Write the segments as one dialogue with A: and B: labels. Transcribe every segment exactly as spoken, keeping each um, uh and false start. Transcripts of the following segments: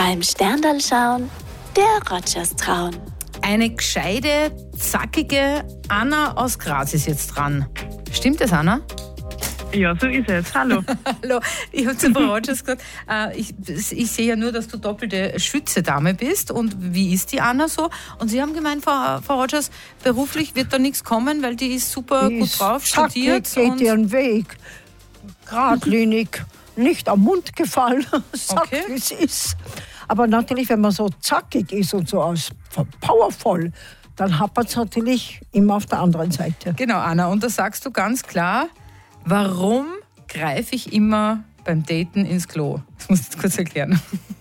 A: Beim Sterndal schauen, der Rogers trauen.
B: Eine gescheite, zackige Anna aus Graz ist jetzt dran. Stimmt das, Anna?
C: Ja, so ist es. Hallo.
B: Hallo, ich habe zu Frau Rogers gesagt, äh, ich, ich sehe ja nur, dass du doppelte Schütze-Dame bist. Und wie ist die Anna so? Und Sie haben gemeint, Frau, Frau Rogers, beruflich wird da nichts kommen, weil die ist super
D: Die
B: gut
D: ist
B: drauf,
D: zackig,
B: studiert.
D: geht
B: und
D: ihren Weg. Geradlinig, nicht am Mund gefallen, sagt,
B: Okay.
D: wie es ist. Aber natürlich, wenn man so zackig ist und so aus powervoll, dann hat man es natürlich immer auf der anderen Seite.
B: Genau, Anna. Und da sagst du ganz klar, warum greife ich immer beim Daten ins Klo? Das musst du jetzt kurz erklären.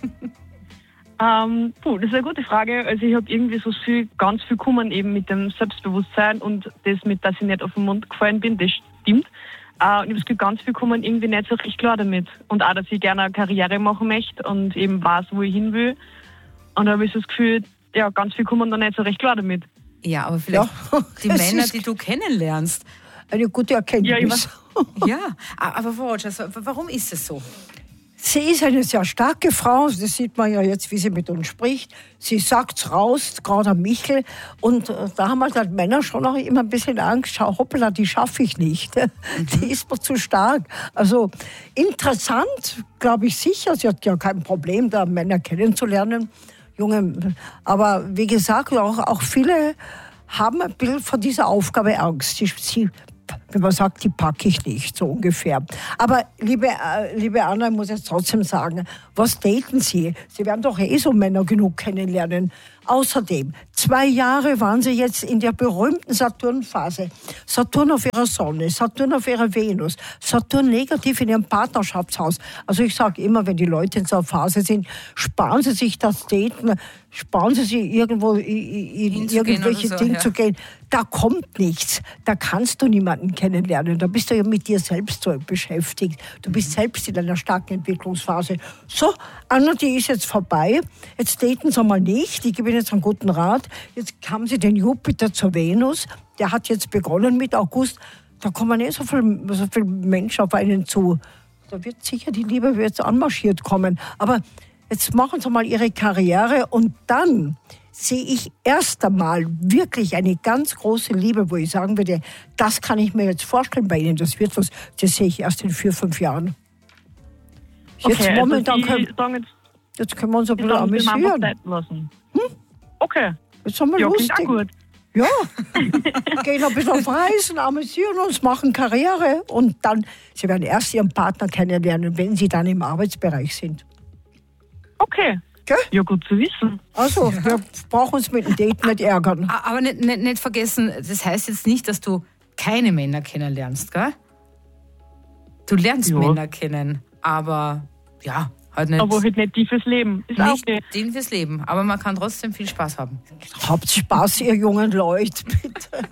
C: Ähm, puh, das ist eine gute Frage. Also ich habe irgendwie so viel, ganz viel Kummer eben mit dem Selbstbewusstsein und das mit, dass ich nicht auf den Mund gefallen bin, das stimmt. Äh, und ich habe das Gefühl, ganz viel Kummer irgendwie nicht so richtig klar damit. Und auch, dass ich gerne eine Karriere machen möchte und eben weiß, wo ich hin will. Und da habe ich so das Gefühl, ja, ganz viel Kummer da nicht so recht klar damit.
B: Ja, aber vielleicht
D: Ja,
B: die
D: es
B: Männer,
D: ist-
B: die du kennenlernst.
D: Eine gute
C: Ja, ich
D: Erkenntnis.
B: Ja, aber Frau Rogers, warum ist es so?
D: Sie ist eine sehr starke Frau, das sieht man ja jetzt, wie sie mit uns spricht. Sie sagt's raus, gerade am Michel. Und äh, da haben halt Männer schon auch immer ein bisschen Angst. Schau, hoppla, die schaffe ich nicht. Die ist mir zu stark. Also interessant, glaube ich sicher. Sie hat ja kein Problem, da Männer kennenzulernen. Junge, aber wie gesagt, auch, auch viele haben ein bisschen von dieser Aufgabe Angst. Sie, sie wenn man sagt, die packe ich nicht, so ungefähr. Aber liebe, äh, liebe Anna, ich muss jetzt trotzdem sagen, was daten Sie? Sie werden doch eh so Männer genug kennenlernen. Außerdem, zwei Jahre waren Sie jetzt in der berühmten Saturn-Phase. Saturn auf Ihrer Sonne, Saturn auf Ihrer Venus, Saturn negativ in Ihrem Partnerschaftshaus. Also ich sage immer, wenn die Leute in so einer Phase sind, sparen Sie sich das Daten, sparen Sie sich irgendwo in, in
B: Hinzugehen
D: irgendwelche
B: oder so,
D: Dinge
B: ja.
D: zu gehen. Da kommt nichts. Da kannst du niemanden kennenlernen. Da bist du ja mit dir selbst so beschäftigt. Du bist selbst in einer starken Entwicklungsphase. So, Anna, die ist jetzt vorbei. Jetzt daten Sie mal nicht. Ich gebe Ihnen jetzt einen guten Rat. Jetzt haben Sie den Jupiter zur Venus. Der hat jetzt begonnen mit August. Da kommen nicht so viele so viel Menschen auf einen zu. Da wird sicher die Liebe jetzt anmarschiert kommen. Aber jetzt machen Sie mal Ihre Karriere und dann sehe ich erst einmal wirklich eine ganz große Liebe, wo ich sagen würde, das kann ich mir jetzt vorstellen bei Ihnen. Das wird was, das sehe ich erst in vier, fünf Jahren. Jetzt
C: Okay,
D: momentan
C: also Sie
D: können,
C: sagen jetzt,
D: jetzt können wir uns ein
C: Sie
D: bisschen
C: sagen, Sie haben einfach
D: amüsieren.
C: Zeit lassen. Okay,
D: Jetzt haben wir
C: ja, klingt auch
D: lustig.
C: gut.
D: Ja, gehen ein bisschen auf Reisen, amüsieren uns, machen Karriere und dann, Sie werden erst Ihren Partner kennenlernen, wenn Sie dann im Arbeitsbereich sind.
C: Okay,
D: Gell?
C: ja, gut zu wissen.
D: Also, wir brauchen uns mit dem Date nicht ärgern.
B: A- Aber nicht, nicht, nicht vergessen, das heißt jetzt nicht, dass du keine Männer kennenlernst, gell? Du lernst
C: Ja.
B: Männer kennen, aber ja, halt nicht,
C: Aber halt nicht die fürs Leben. Ist auch
B: nicht
C: okay.
B: den fürs Leben. Aber man kann trotzdem viel Spaß haben.
D: Habt Spaß, ihr jungen Leute, bitte.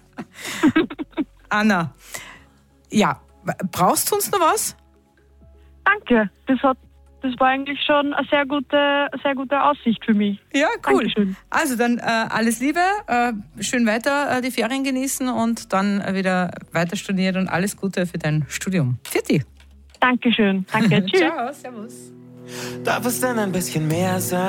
B: Anna, ja, brauchst du uns noch was?
C: Danke, das hat das war eigentlich schon eine sehr gute, eine sehr gute Aussicht für mich.
B: Ja, cool.
C: Dankeschön.
B: Also dann äh, alles Liebe, äh, schön weiter äh, die Ferien genießen und dann äh, wieder weiter studieren und alles Gute für dein Studium. Vierte.
C: Dankeschön. Danke. Tschüss.
B: Ciao, servus.
E: Darf es denn ein bisschen mehr sein?